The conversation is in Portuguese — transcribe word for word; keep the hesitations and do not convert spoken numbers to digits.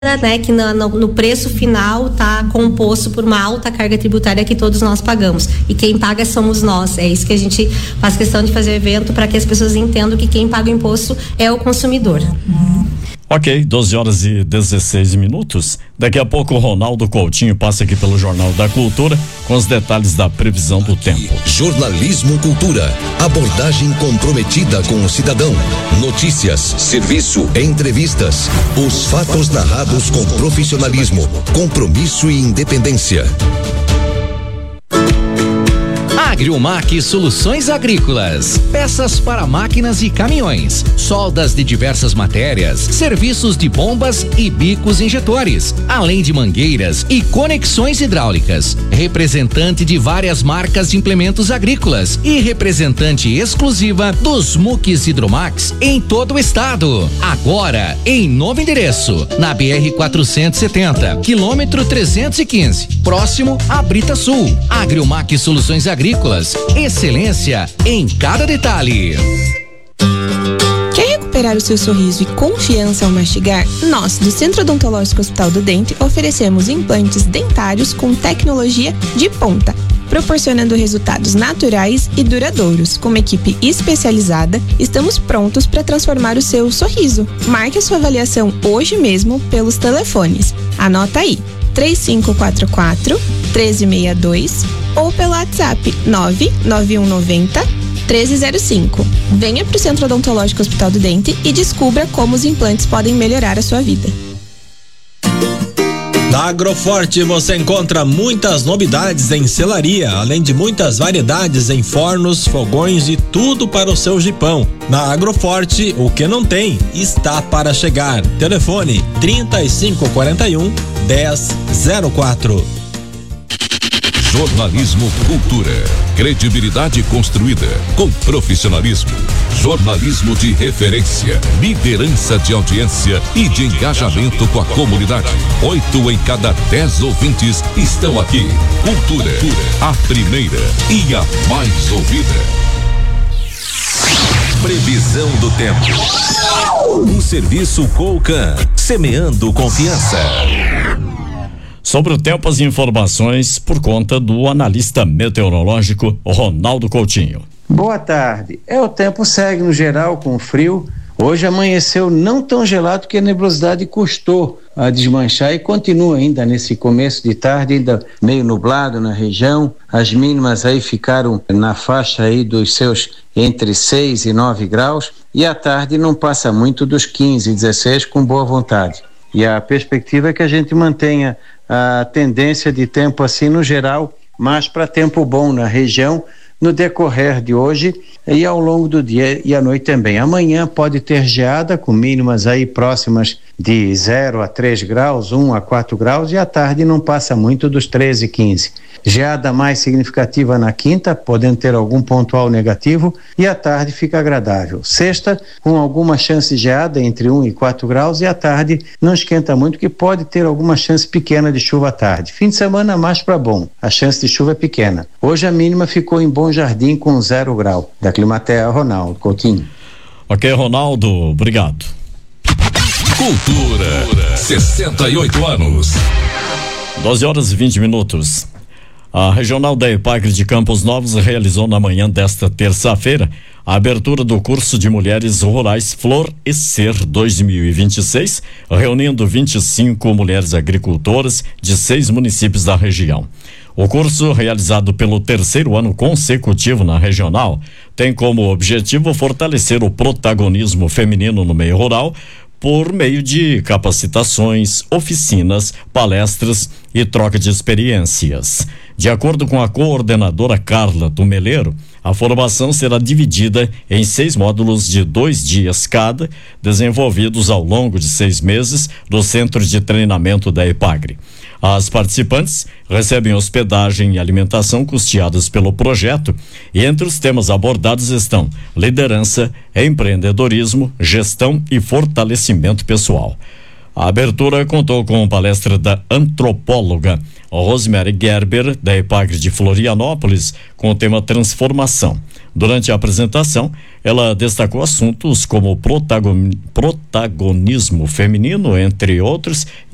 né, que no, no, no preço final está composto por uma alta carga tributária que todos nós pagamos, e quem paga somos nós. É isso que a gente faz questão de fazer o evento, para que as pessoas entendam que quem paga o imposto é o consumidor. Ok, doze horas e dezesseis minutos. Daqui a pouco o Ronaldo Coutinho passa aqui pelo Jornal da Cultura com os detalhes da previsão do tempo. Jornalismo Cultura. Abordagem comprometida com o cidadão. Notícias, serviço, entrevistas. Os fatos narrados com profissionalismo, compromisso e independência. Agriomac Soluções Agrícolas, peças para máquinas e caminhões, soldas de diversas matérias, serviços de bombas e bicos injetores, além de mangueiras e conexões hidráulicas. Representante de várias marcas de implementos agrícolas e representante exclusiva dos Muques Hidromax em todo o estado. Agora em novo endereço, na B R quatrocentos e setenta, quilômetro trezentos e quinze, próximo a Brita Sul. Agriomac Soluções Agrícolas, excelência em cada detalhe. Quer recuperar o seu sorriso e confiança ao mastigar? Nós, do Centro Odontológico Hospital do Dente, oferecemos implantes dentários com tecnologia de ponta, proporcionando resultados naturais e duradouros. Com uma equipe especializada, estamos prontos para transformar o seu sorriso. Marque a sua avaliação hoje mesmo pelos telefones. Anota aí, três cinco quatro quatro, um três seis dois ou pelo WhatsApp nove nove um nove zero, um três zero cinco. Venha para o Centro Odontológico Hospital do Dente e descubra como os implantes podem melhorar a sua vida. Na Agroforte você encontra muitas novidades em selaria, além de muitas variedades em fornos, fogões e tudo para o seu jipão. Na Agroforte, o que não tem está para chegar. Telefone trinta e cinco quarenta e um, dez zero quatro. Jornalismo Cultura. Credibilidade construída com profissionalismo. Jornalismo de referência. Liderança de audiência e de engajamento com a comunidade. Oito em cada dez ouvintes estão aqui. Cultura, a primeira e a mais ouvida. Previsão do tempo. Um serviço Colcan. Semeando confiança. Sobre o tempo, as informações por conta do analista meteorológico Ronaldo Coutinho. Boa tarde. É, o tempo segue no geral com frio. Hoje amanheceu não tão gelado que a nebulosidade custou a desmanchar e continua ainda nesse começo de tarde, ainda meio nublado na região. As mínimas aí ficaram na faixa aí dos seus entre seis e nove graus e à tarde não passa muito dos quinze, dezesseis com boa vontade. E a perspectiva é que a gente mantenha a tendência de tempo assim no geral, mas para tempo bom na região no decorrer de hoje e ao longo do dia e à noite também. Amanhã pode ter geada com mínimas aí próximas de zero a três graus, um a quatro graus, e à tarde não passa muito dos treze, quinze. Geada mais significativa na quinta, podendo ter algum pontual negativo, e à tarde fica agradável. Sexta, com alguma chance de geada entre um e quatro graus, e à tarde não esquenta muito, que pode ter alguma chance pequena de chuva à tarde. Fim de semana mais para bom, a chance de chuva é pequena. Hoje a mínima ficou em Bom Jardim com zero grau. Da Climatea, Ronaldo Coutinho. Ok, Ronaldo, obrigado. Cultura, sessenta e oito anos. doze horas e vinte minutos. A Regional da EPAGRE de Campos Novos realizou na manhã desta terça-feira a abertura do curso de Mulheres Rurais Florescer dois mil e vinte e seis, reunindo vinte e cinco mulheres agricultoras de seis municípios da região. O curso, realizado pelo terceiro ano consecutivo na regional, tem como objetivo fortalecer o protagonismo feminino no meio rural por meio de capacitações, oficinas, palestras e troca de experiências. De acordo com a coordenadora Carla Tumeleiro, a formação será dividida em seis módulos de dois dias cada, desenvolvidos ao longo de seis meses no Centro de Treinamento da EPAGRE. As participantes recebem hospedagem e alimentação custeadas pelo projeto, e entre os temas abordados estão liderança, empreendedorismo, gestão e fortalecimento pessoal. A abertura contou com palestra da antropóloga Rosemary Gerber, da EPAGRE de Florianópolis, com o tema transformação. Durante a apresentação, ela destacou assuntos como protagon... protagonismo feminino, entre outros,